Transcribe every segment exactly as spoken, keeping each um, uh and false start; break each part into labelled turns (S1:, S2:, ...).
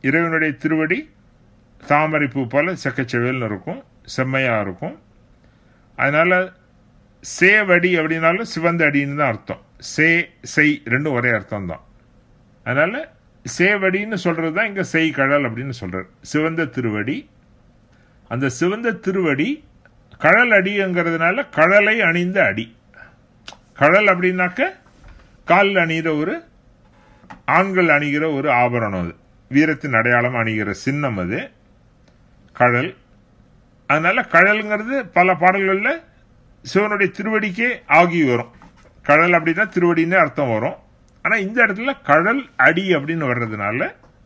S1: இறைவனுடைய திருவடி தாமரை பூ போல செக்கச்செவேல்னு இருக்கும், செம்மையா இருக்கும். அதனால சேவடி அப்படின்னாலும் சிவந்த அடின்னு தான் அர்த்தம். சே செய் ரெண்டும் ஒரே அர்த்தம் தான். அதனால சேவடின்னு சொல்றது தான் இங்க செய் கடல் அப்படின்னு சொல்றாரு. சிவந்த திருவடி, அந்த சிவந்த திருவடி கடல் அடிங்கிறதுனால கடலை அணிந்த அடி. கடல் அப்படின்னாக்க காலில் அணிகிற ஒரு, ஆண்கள் அணிகிற ஒரு ஆபரணம், அது வீரத்தின் அடையாளம் அணிகிற சின்னம், அது கடல். அதனால கடல்ங்கிறது பல பாடல்களில் சிவனுடைய திருவடிக்கே ஆகி வரும். கடல் அப்படின்னா திருவடின்னு அர்த்தம் வரும். ஆனால் இந்த இடத்துல கடல் அடி அப்படின்னு வர்றதுனால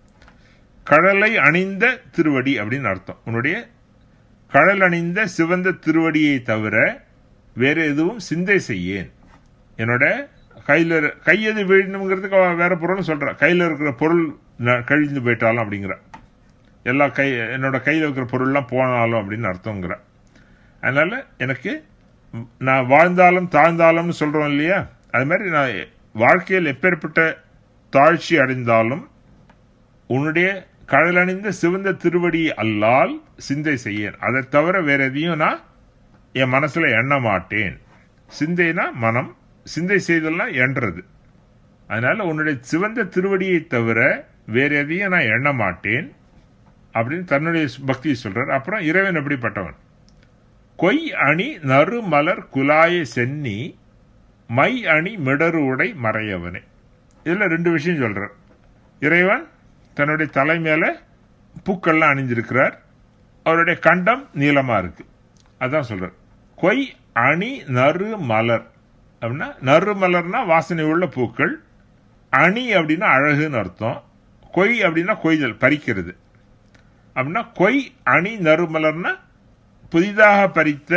S1: கடலை அணிந்த திருவடி அப்படின்னு அர்த்தம். உன்னுடைய கடல் அணிந்த சிவந்த திருவடியை தவிர வேற எதுவும் சிந்தை செய்யேன். என்னோட கையில் கையது வீழணுங்கிறதுக்கு வேற பொருள்னு சொல்ற, கையில் இருக்கிற பொருள் கழிந்து போயிட்டாலும் அப்படிங்கிற, எல்லா கை என்னோட கையில் இருக்கிற பொருள்லாம் போனாலும் அப்படின்னு அர்த்தங்கிற. அதனால எனக்கு நான் வாழ்ந்தாலும் தாழ்ந்தாலும்னு சொல்றோம் இல்லையா, அது மாதிரி நான் வாழ்க்கையில் எப்பேற்பட்ட தாழ்ச்சி அடைந்தாலும் உன்னுடைய கடல் அணிந்த சிவந்த திருவடி அல்லால் சிந்தை செய்யேன். அதை தவிர வேற எதையும் நான் என் மனசுல எண்ண மாட்டேன். சிந்தைனா மனம், சிந்தை செய்தெல்லாம் எண்றது. அதனால உன்னுடைய சிவந்த திருவடியை தவிர வேற எதையும் நான் எண்ண மாட்டேன் அப்படின்னு தன்னுடைய பக்தியை சொல்றார். அப்புறம் இறைவன் எப்படிப்பட்டவன்? கொய் அணி நறு மலர் குலாய சென்னி மை அணி மிடரு உடை மறையவனே. இதுல ரெண்டு விஷயம் சொல்றார். இறைவன் தன்னுடைய தலை மேல பூக்கள்லாம் அணிஞ்சிருக்கிறார். அவருடைய கண்டம் நீளமா இருக்கு. அதான் சொல்றார். கொய் அணி நறு மலர் அப்படின்னா, நறு மலர்னா வாசனை உள்ள பூக்கள், அணி அப்படின்னா அழகுன்னு அர்த்தம், கொய் அப்படின்னா கொய்தல் பறிக்கிறது அப்படின்னா, கொய் அணி நறு மலர்னா புதிதாக பறித்த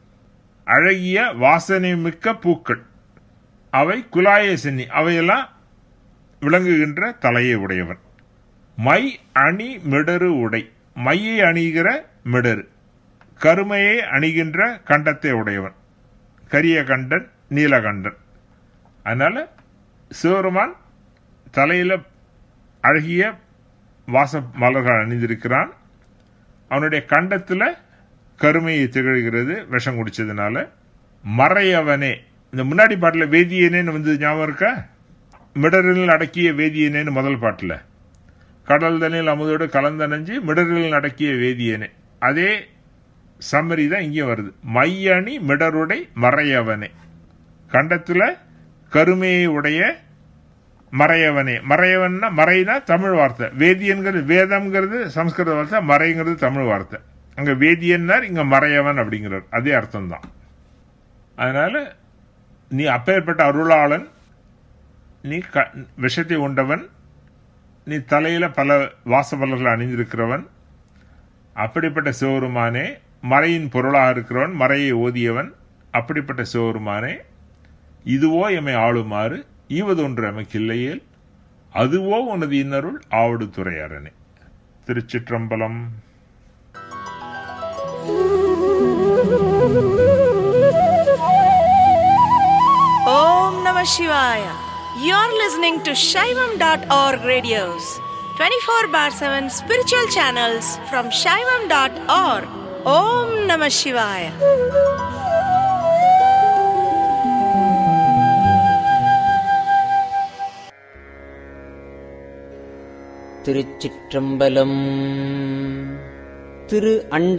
S1: அழகிய வாசனை மிக்க பூக்கள். அவை குலாய சென்னி, அவையெல்லாம் விளங்குகின்ற தலையை உடையவன். மை அணி மிடரு உடை, மையை அணிகிற மிடரு, கருமையை அணிகின்ற கண்டத்தை உடையவன், கரிய கண்டன் நீலகண்டன். அதனால சிவருமான் தலையில அழகிய வாச மலர்கள் அணிந்திருக்கிறான். அவனுடைய கண்டத்துல கருமையை திகழ்கிறது விஷம் குடிச்சதுனால. மறையவனே, இந்த முன்னாடி பாட்டில் வேதியனேன்னு வந்து ஞாபகம் இருக்கா? மிடரில் அடக்கிய வேதியனேன்னு முதல் பாட்டில், கடல் தண்ணில் அமுதோடு கலந்தணைஞ்சு மிடரில் அடக்கிய வேதியனே, அதே சம்மரி தான் இங்கே வருது. மையணி மிடருடை மறையவனே, கண்டத்துல கருமையை உடைய மறையவனே. மறையவன்னா மறைனா தமிழ் வார்த்தை, வேதியன்கிறது வேதம்ங்கிறது சம்ஸ்கிருத வார்த்தை, மறைங்கிறது தமிழ் வார்த்தை. அங்க வேதியன்னார், இங்க மறையவன் அப்படிங்கிறார், அதே அர்த்தம் தான். அதனால நீ அப்பேற்பட்ட அருளாளன், நீ விஷத்தை உண்டவன், நீ தலையில பல வாசமலர்கள் அணிந்திருக்கிறவன். அப்படிப்பட்ட சிவருமானே, மறையின் பொருளாக இருக்கிறவன், மறையை ஓதியவன், அப்படிப்பட்ட சிவருமானே, இதுவோ எமை ஆளுமாறு ஈவதொன்று எமக்கு இல்லையேல் அதுவோ உனது இன்னருள் ஆவடு துறையரணே. திருச்சிற்றம்பலம்.
S2: Om Namah Shivaya. You're listening to Shaivam dot org radios, twenty-four bar seven spiritual channels from Shaivam dot org. Om Namah Shivaya.
S3: திருச்சிற்றம்பலம். திரு அண்ட